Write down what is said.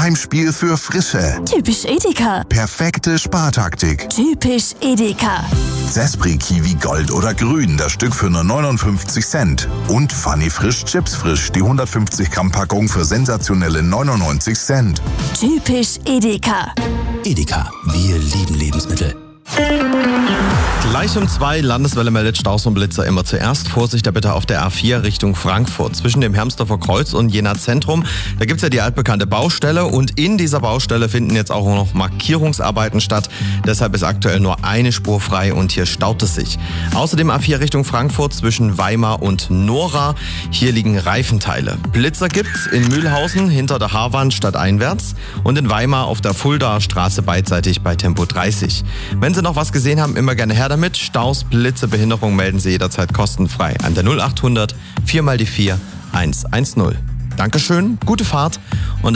Heimspiel für Frische. Typisch Edeka. Perfekte Spartaktik. Typisch Edeka. Zespri Kiwi Gold oder Grün, das Stück für nur 59 Cent. Und Funny Frisch Chips Frisch, die 150 Gramm Packung für sensationelle 99 Cent. Typisch Edeka. Edeka, wir lieben Lebensmittel. Gleich um 2, Landeswelle meldet Staus und Blitzer immer zuerst. Vorsicht bitte auf der A4 Richtung Frankfurt. Zwischen dem Hermsdorfer Kreuz und Jena Zentrum, da gibt's ja die altbekannte Baustelle. Und in dieser Baustelle finden jetzt auch noch Markierungsarbeiten statt. Deshalb ist aktuell nur eine Spur frei und hier staut es sich. Außerdem A4 Richtung Frankfurt zwischen Weimar und Nora. Hier liegen Reifenteile. Blitzer gibt's in Mühlhausen hinter der Haarwand stadteinwärts und in Weimar auf der Fuldaer Straße beidseitig bei Tempo 30. Wenn Sie noch was gesehen haben, immer gerne her damit. Staus, Blitze, Behinderung melden Sie jederzeit kostenfrei an der 0800 4x4 110. Dankeschön, gute Fahrt